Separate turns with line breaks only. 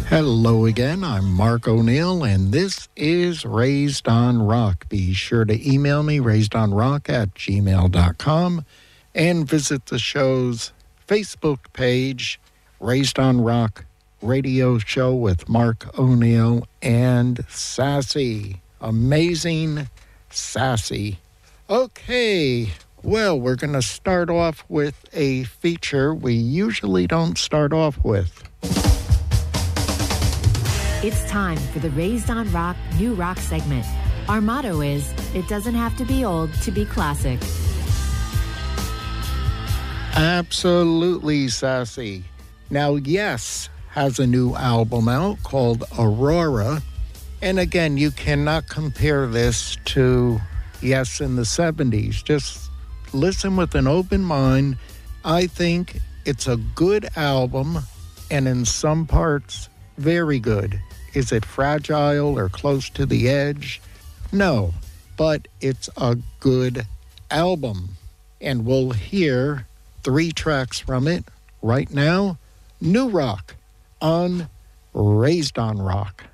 Hello again, I'm Mark O'Neill, and this is Raised on Rock. Be sure to email me, raisedonrock@gmail.com, and visit the show's Facebook page, Raised on Rock Radio Show with Mark O'Neill and Sassy. Amazing Sassy. Okay, well, we're going to start off with a feature we usually don't start off with.
It's time for the Raised on Rock New Rock segment. Our motto is, it doesn't have to be old to be classic.
Absolutely, Sassy. Now, Yes has a new album out called Aurora. And again, you cannot compare this to Yes in the 70s. Just listen with an open mind. I think it's a good album, and in some parts, very good. Is it fragile or close to the edge? No, but it's a good album. And we'll hear 3 tracks from it right now. New Rock on Raised on Rock.